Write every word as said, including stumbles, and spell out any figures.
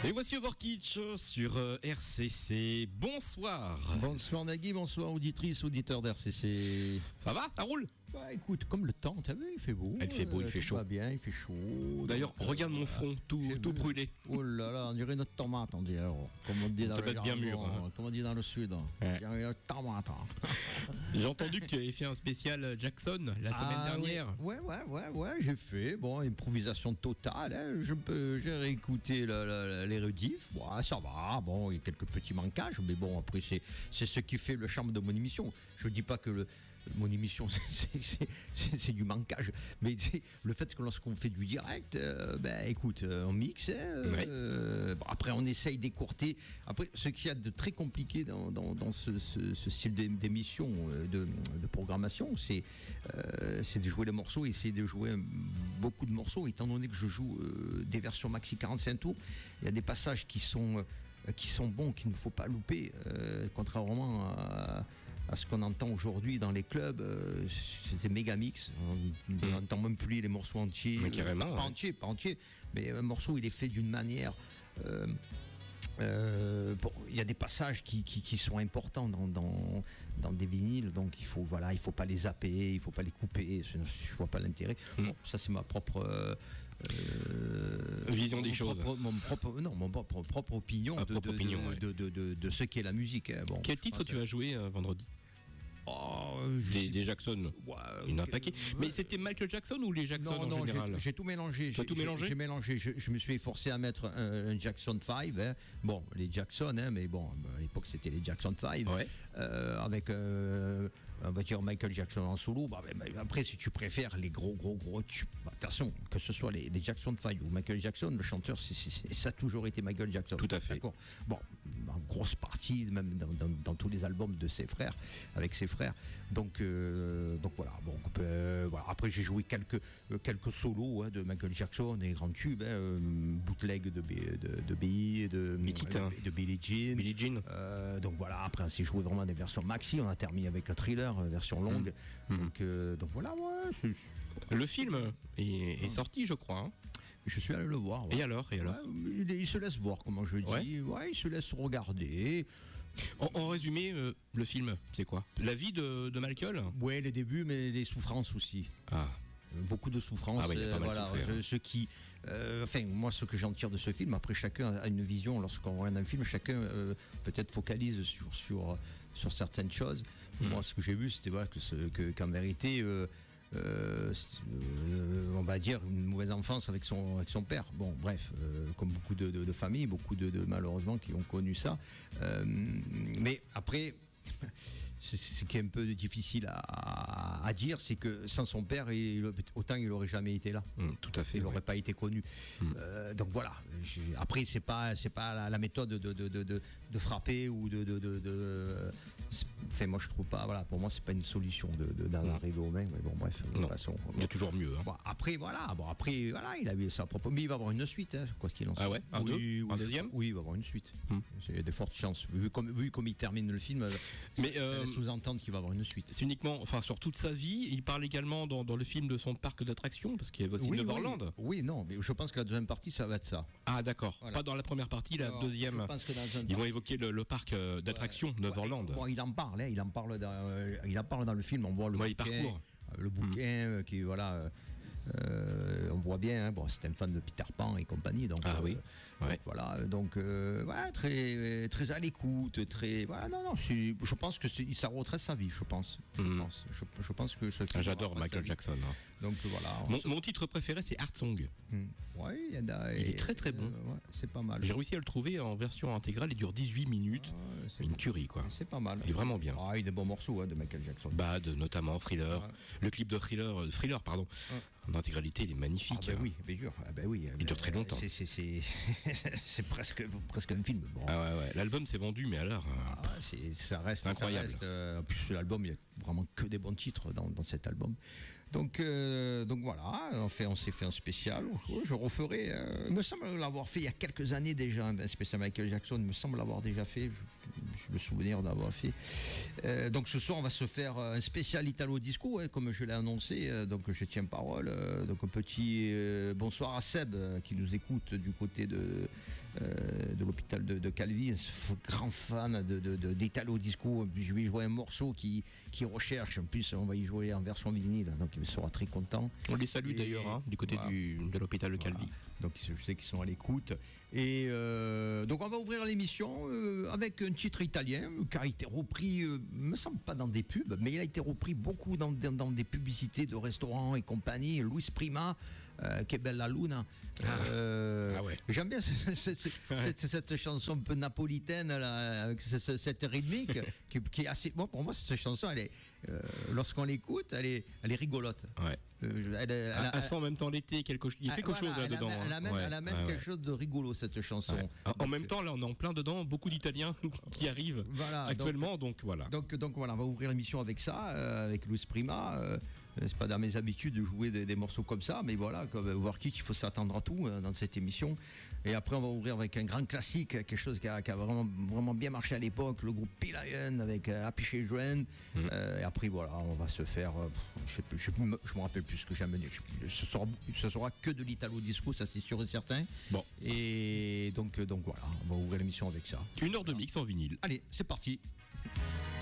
Et voici Oborkitch sur euh, R C C. Bonsoir. Bonsoir Nagui, bonsoir auditrice, auditeur d'R C C. Ça va, ça roule? Bah écoute, comme le temps, t'as vu, il fait beau. Il fait beau, il euh, fait tout chaud. va bien, il fait chaud. D'ailleurs, donc, regarde euh, mon front, tout, j'ai tout vu. brûlé. Oh là là, on dirait notre tomate, on dirait. Oh, comme on dit On dans te le met bien jargon, mûr, hein. Comme on dit dans le sud. Ouais. On dirait notre tomate. hein. J'ai entendu que tu avais fait un spécial Jackson la semaine Ah, dernière. Ouais, ouais, ouais, ouais, j'ai fait. Bon, improvisation totale. Hein. Je peux, j'ai réécouté le- le- les rediffs. Bon, ça va. Bon, il y a quelques petits manquages, mais bon, après, c'est, c'est ce qui fait le charme de mon émission. Je dis pas que le, mon émission, c'est, c'est, c'est, c'est du manquage, mais c'est le fait que lorsqu'on fait du direct, euh, ben écoute, euh, on mixe. Hein, Ouais. euh, bon, après, on essaye d'écourter. Après, ce qu'il y a de très compliqué dans, dans, dans ce, ce, ce style d'é- d'émission, euh, de, de programmation, c'est, euh, c'est de jouer les morceaux, essayer de jouer euh, beaucoup de morceaux. Étant donné que je joue euh, des versions maxi quarante-cinq tours, il y a des passages qui sont, euh, qui sont bons, qu'il ne faut pas louper, euh, contrairement à, à ce qu'on entend aujourd'hui dans les clubs. Euh, c'est des méga mix. On n'entend même plus les morceaux entiers. Mais carrément, Pas ouais. entiers, pas entiers. Mais un morceau, il est fait d'une manière. euh, euh, bon, il y a des passages qui, qui, qui sont importants dans, dans, dans des vinyles, donc il faut voilà, il faut pas les zapper, il faut pas les couper, sinon je vois pas l'intérêt. Mm. Bon, ça c'est ma propre euh, euh, Vision des mon choses. propre- mon propre, non, mon propre, propre opinion, Ah, de, propre de, opinion, de, ouais. de, de, de- de ce qu'est la musique. hein. Bon, Quel je titre pense, tu as joué euh, vendredi? oh, je Des, sais- des Jackson. ouais, Il y en a un ok, paquet. ouais. Mais c'était Michael Jackson ou les Jackson Non, en non, général? j'ai- j'ai tout mélangé. T'as J'ai- tout j'ai- mélangé J'ai mélangé. Je, je me suis forcé à mettre un, un Jackson cinq. Hein. Bon, les Jackson, hein, mais bon, à l'époque c'était les Jackson cinq. Ouais. Euh, avec, euh, on va dire, Michael Jackson en solo. Bah, mais, mais après, si tu préfères les gros, gros, gros tubes, bah, attention, que ce soit les, les Jackson cinq ou Michael Jackson, le chanteur, c'est, c'est- c'est- ça a toujours été Michael Jackson. Tout à fait. D'accord. Bon, en grosse partie, même dans, dans- dans tous les albums de ses frères, avec ses frères. Donc, euh, donc voilà. Bon, on peut, euh, voilà. Après, j'ai joué quelques, euh, quelques solos hein, de Michael Jackson, des grands tubes, hein, euh, bootleg de, B- de, de B I, de, Mythique, hein. de Billie Jean. Billie Jean. Euh, donc voilà, après on s'est joué vraiment des versions maxi, on a terminé avec le thriller, euh, version longue. Mmh. Donc, euh, donc voilà, ouais, c'est- Le film est, est sorti, je crois. hein. je suis allé le voir. ouais. Et alors, et alors Ouais, il, il se laisse voir, comment je dis. Ouais, il se laisse regarder. en, en résumé, euh, le film, c'est quoi? La vie de, de Michael? Ouais, les débuts, mais les souffrances aussi. Ah. Euh, Beaucoup de souffrances. Ah ouais, il a pas euh, mal voilà, souffert. je- ce qui, euh, enfin, moi, ce que j'en tire de ce film, après, chacun a une vision. Lorsqu'on regarde un film, chacun euh, peut-être focalise sur, sur, sur certaines choses. Mhm. Moi, ce que j'ai vu, c'était voilà, que ce- que- qu'en vérité, euh, euh, c'est, euh, on va dire une mauvaise enfance avec son, avec son père. Bon, bref, euh, comme beaucoup de, de- de familles, beaucoup de, de malheureusement qui ont connu ça. Euh, mais après. C'est ce qui est un peu difficile à, à dire, c'est que sans son père, il, autant il n'aurait jamais été là. Hum, tout à fait. Il n'aurait ouais. pas été connu. Mm. Euh, donc voilà. Je- après, c'est pas, c'est pas la, la méthode de, de, de, de, de frapper ou de, de, de, de- c'est- Enfin, moi, je trouve pas. Voilà, pour moi, c'est pas une solution de, de, d'en Mm. arriver au main. Mais bon, bref, de Non. toute façon. Il y a toujours mieux. hein. Bon, après, voilà. Bon, après, voilà, il a eu sa propre. Mais il va avoir une suite, hein, quoi qu'il en soit. Ah ouais Un oui, deux oui, Un je- deuxième Oui, il va avoir une suite. Mm. Il y a de fortes chances. Vu comme, vu comme il termine le film, Mais ça euh, laisse sous-entendre qu'il va avoir une suite. c'est uniquement, enfin, sur toute sa vie. Il parle également dans, dans le film de son parc d'attractions, parce qu'il y a aussi Oui, Neverland. oui, oui, non, mais je pense que la deuxième partie, ça va être ça. Ah, d'accord. Voilà. Pas dans la première partie, la Alors, deuxième. Je pense que dans un Ils vont évoquer le, le parc euh, d'attractions Neverland. Bon, il en parle, hein, il en parle dans, euh, il en parle dans le film. On voit le Ouais, il bouquin, parcourt. euh, le bouquin euh, qui voilà, euh, euh, on voit bien. Hein, bon, c'est un fan de Peter Pan et compagnie, donc Ah euh, oui, ouais. donc voilà, donc euh, ouais, très très à l'écoute, très voilà, non non, c'est- je pense que c'est- ça retrace sa vie, je pense. Je Mhm. pense, je, je pense que ce Ah, film j'adore retrace sa Michael vie. Jackson. hein. Donc voilà. on Mon, se- mon titre préféré, c'est Art Song. Hmm. Ouais, il, y en a- Il est et- très, très bon. euh, ouais, c'est pas mal. J'ai réussi à le trouver en version intégrale. Il dure dix-huit minutes. Ouais, c'est, Une tuerie, quoi. c'est pas mal. Il est vraiment bien. Ah, il y a des bons morceaux hein, de Michael Jackson. Bad, notamment, Thriller. Ouais. Le clip de Thriller, euh, Thriller pardon. En intégralité, il est Ah magnifique. ben hein. oui, bien sûr. Ah ben oui. Il dure très longtemps. C'est, c'est, c'est, c'est presque, presque un film. Bon. Ah ouais, ouais. L'album s'est vendu, mais alors. euh, Ah, c'est, ça reste C'est incroyable. ça reste, euh, en plus, l'album, il y a vraiment que des bons titres dans, dans cet album. Donc, euh, donc voilà, on, fait, on s'est fait un spécial. Ouais, je referai. Euh, il me semble l'avoir fait il y a quelques années déjà, un spécial Michael Jackson. Il me semble l'avoir déjà fait. Je- je me souvenir d'avoir fait. Euh, donc ce soir, on va se faire un spécial Italo Disco, hein, comme je l'ai annoncé. Euh, donc je tiens parole. Euh, donc un petit euh, bonsoir à Seb euh, qui nous écoute du côté de, euh, de l'hôpital de, de Calvi, un f- grand fan de, de, de, d'Italo Disco. Puis je vais jouer un morceau qui, qui recherche. En plus, on va y jouer en version vinyle, donc il sera très content. On les salue Et d'ailleurs, hein, du côté voilà. du, de l'hôpital de Calvi. Voilà. Donc je sais qu'ils sont à l'écoute. Et euh, donc on va ouvrir l'émission euh, avec un titre italien qui a été repris, euh, me semble pas dans des pubs, mais il a été repris beaucoup dans, dans, dans des publicités de restaurants et compagnie. Luis Prima, euh, Che bella luna. Euh, ah ouais. J'aime bien ce, ce, ce, ouais. cette, cette chanson un peu napolitaine là, avec ce, ce, cette rythmique qui, qui est assez. Bon, pour moi, cette chanson, elle est, euh, lorsqu'on l'écoute, elle est, elle est rigolote. Ouais. Euh, elle, elle, elle, elle sent en même temps l'été quelque chose. Il y a quelque voilà, chose là-dedans. Elle, elle amène, ouais. elle amène ouais, quelque ouais. chose de rigolo cette chanson. Ouais. En, en même temps, là, on est en plein dedans. Beaucoup d'Italiens qui arrivent voilà, actuellement, donc, donc voilà. Donc, donc voilà, on va ouvrir l'émission avec ça, euh, avec Luis Prima. Euh, c'est pas dans mes habitudes de jouer des, des morceaux comme ça, mais voilà, comme Work-It, il faut s'attendre à tout euh, dans cette émission. Et après, on va ouvrir avec un grand classique, quelque chose qui a, qui a vraiment, vraiment bien marché à l'époque, le groupe P-Lion avec euh, Happy Children. Mmh. Euh, et après, voilà, on va se faire. Euh, je ne je, je me rappelle plus ce que j'aime. Ce sera, ce sera que de l'Italo Disco, ça c'est sûr et certain. Bon. Et donc, donc voilà, on va ouvrir l'émission avec ça. Une heure de mix en vinyle. Allez, c'est parti.